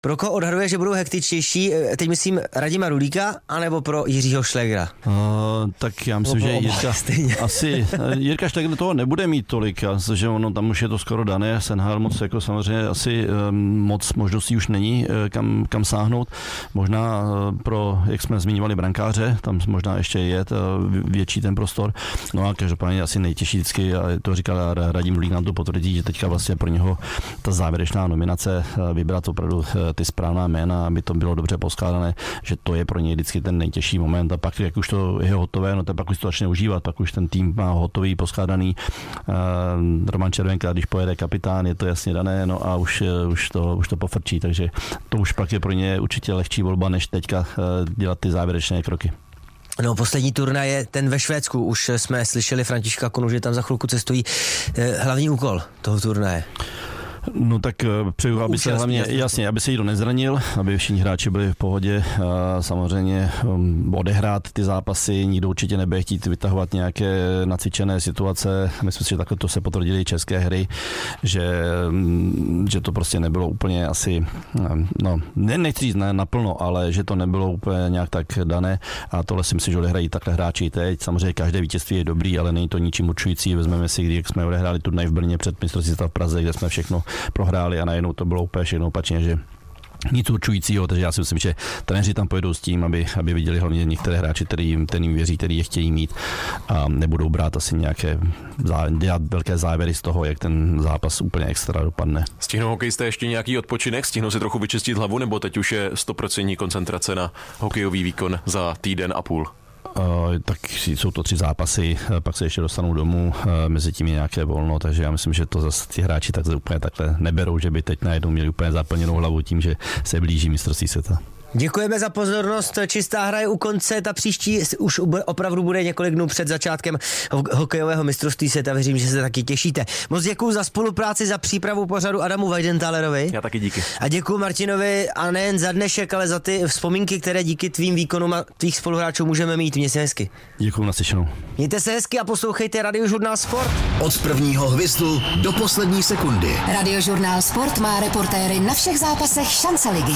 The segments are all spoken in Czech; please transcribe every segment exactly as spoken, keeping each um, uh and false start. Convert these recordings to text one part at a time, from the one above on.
Pro koho odhaduje, že budou hektičtější, teď myslím Radima Rulíka, anebo pro Jiřího Šlegra? Uh, tak já myslím, že Jirka, asi, Jirka Šlegr toho nebude mít tolik, že ono tam už je to skoro dané, Senhal moc jako samozřejmě asi um, moc možností už není, kam, kam sáhnout. Možná uh, pro, jak jsme zmiňovali, brankáře, tam možná ještě je uh, větší ten prostor. No a každopádně asi nejtěžší vždycky, a to říkal Radim Rulík, nám to potvrdí, že teďka vlastně pro něho ta závěrečná nominace uh, vybrat opravdu uh, ty správná jména, aby to bylo dobře poskládané, že to je pro něj vždycky ten nejtěžší moment a pak, jak už to je hotové, no to pak už to začne užívat, pak už ten tým má hotový, poskládaný. Uh, Roman Červenka, když pojede kapitán, je to jasně dané, no a už, už, to, už to pofrčí, takže to už pak je pro ně určitě lehčí volba, než teďka uh, dělat ty závěrečné kroky. No, poslední turnaj je ten ve Švédsku. Už jsme slyšeli Františka Konu, že tam za chvilku cestují. Hlavní úkol toho turnaje. No tak přeju, aby se hlavně, jasně, aby se nikdo nezranil, aby všichni hráči byli v pohodě. A samozřejmě um, odehrát ty zápasy, nikdo určitě nebude chtít vytahovat nějaké nacvičené situace. Myslím si, že takhle to se potvrdili české hry, že, že to prostě nebylo úplně asi, no, ne, nechci říct naplno, ale že to nebylo úplně nějak tak dané a tohle si myslím, že odehrají takhle hráči teď. Samozřejmě každé vítězství je dobrý, ale není to ničím určující. Vezmeme si, když jsme odehráli turnaj v Brně před mistrovství světa v Praze, kde jsme všechno prohráli a najednou to bylo úplně všechno opačně, že nic určujícího, takže já si myslím, že trenéři tam pojedou s tím, aby, aby viděli hlavně některé hráči, který jim, který jim věří, který je chtějí mít a nebudou brát asi nějaké, dělat velké závěry z toho, jak ten zápas úplně extra dopadne. Stihnou hokejisté ještě nějaký odpočinek, stihnou si trochu vyčistit hlavu, nebo teď už je sto procent koncentrace na hokejový výkon za týden a půl? Uh, tak jsou to tři zápasy, pak se ještě dostanou domů, uh, mezi tím je nějaké volno, takže já myslím, že to zase ti hráči tak úplně takhle neberou, že by teď najednou měli úplně zaplněnou hlavu tím, že se blíží mistrovství světa. Děkujeme za pozornost, Čistá hra je u konce, ta příští už opravdu bude několik dnů před začátkem hokejového mistrovství světa, věřím, že se taky těšíte. Moc děkuju za spolupráci, za přípravu pořadu Adamu Weidentalerovi. Já taky díky. A děkuju Martinovi a nejen za dnešek, ale za ty vzpomínky, které díky tvým výkonům a tvých spoluhráčů můžeme mít. Mějte se hezky. Děkuju, naslyšenou. Mějte se hezky a poslouchejte Radiožurnál Sport. Od prvního hvizdu do poslední sekundy. Radiožurnál Sport má reportéry na všech zápasech šance ligy.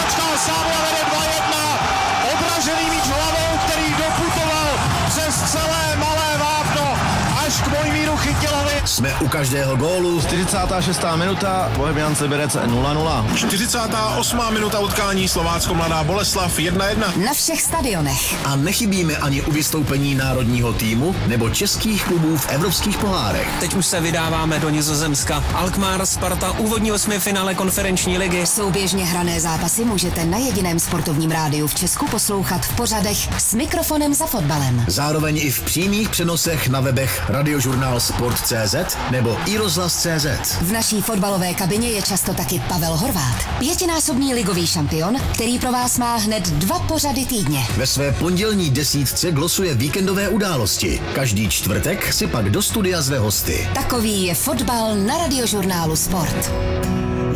Vede dva jedna, odražený míč hlavou, který doputoval přes celé malé vápno až k Mojmíru Chytilovi. Jsme u každého gólu. čtyřicátá šestá minuta, Bohemian Liberec nula nula. čtyřicátá osmá minuta utkání, Slovácko Mladá Boleslav jedna jedna. Na všech stadionech. A nechybíme ani u vystoupení národního týmu nebo českých klubů v evropských pohárech. Teď už se vydáváme do Nizozemska. Alkmaar, Sparta, úvodní osmifinále konferenční ligy. Souběžně hrané zápasy můžete na jediném sportovním rádiu v Česku poslouchat v pořadech S mikrofonem za fotbalem. Zároveň i v přímých přenosech na webech radiožurnál sport tečka cé zet nebo iRozhlas tečka cé zet. V naší fotbalové kabině je často taky Pavel Horváth, pětinásobný ligový šampion, který pro vás má hned dva pořady týdně. Ve své pondělní desítce glosuje víkendové události. Každý čtvrtek si pak do studia zve hosty. Takový je fotbal na Radiožurnálu Sport.